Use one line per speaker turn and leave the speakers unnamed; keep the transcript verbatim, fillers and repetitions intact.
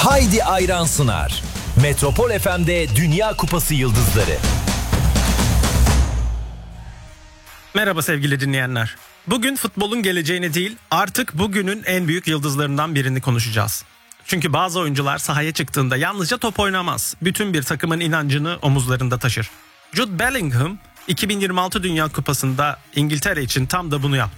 Haydi Ayran sunar. Metropol F M'de Dünya Kupası Yıldızları.
Merhaba sevgili dinleyenler. Bugün futbolun geleceğini değil, artık bugünün en büyük yıldızlarından birini konuşacağız. Çünkü bazı oyuncular sahaya çıktığında yalnızca top oynamaz, bütün bir takımın inancını omuzlarında taşır. Jude Bellingham iki bin yirmi altı Dünya Kupası'nda İngiltere için tam da bunu yaptı.